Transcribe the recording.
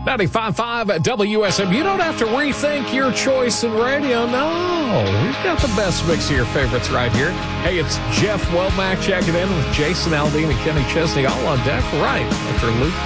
95.5 WSM. You don't have to rethink your choice in radio. No, we've got the best mix of your favorites right here. Hey, it's Jeff Womack checking in with Jason Aldean and Kenny Chesney all on deck right after Luke